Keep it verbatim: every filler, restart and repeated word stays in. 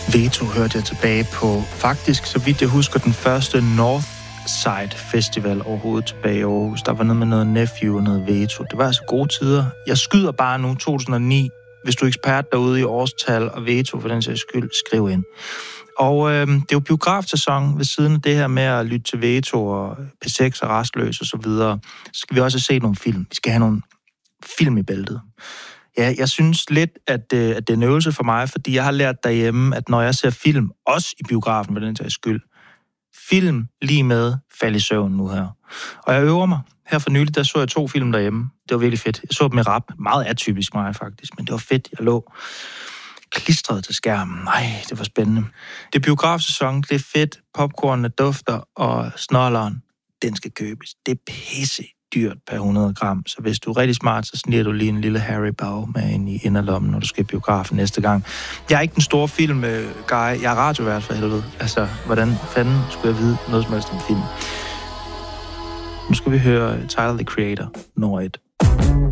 Veto hørte jeg tilbage på, faktisk, så vidt jeg husker, den første Northside Festival overhovedet tilbage i Aarhus. Der var noget med noget Nephew og noget Veto. Det var altså gode tider. Jeg skyder bare nu, to tusind og ni. Hvis du er ekspert derude i årstal og Veto, for den sags skyld, skriv ind. Og øh, det er jo biografsæson ved siden af det her med at lytte til Veto og P seks og Rastløs og så videre. Så skal vi også se nogle film. Vi skal have nogle film i bæltet. Ja, jeg synes lidt, at, øh, at det er en øvelse for mig, fordi jeg har lært derhjemme, at når jeg ser film, også i biografen med den sags skyld, film lige med fald i søvn nu her. Og jeg øver mig. Her for nylig, der så jeg to film derhjemme. Det var virkelig fedt. Jeg så dem i rap. Meget atypisk mig faktisk, men det var fedt. Jeg lå klistret til skærmen. Nej, det var spændende. Det er biografsæson, det er fedt. Popcornene dufter, og snolleren, den skal købes. Det er pisse dyrt per hundrede gram, så hvis du er rigtig smart, så sniger du lige en lille Harry Bow med ind i inderlommen, når du skal i biografen næste gang. Jeg er ikke den store film-guy. Jeg er radiovært for helvede. Altså, hvordan fanden skulle jeg vide noget som helst om film? Nu skal vi høre Tyler, the Creator, nummer et.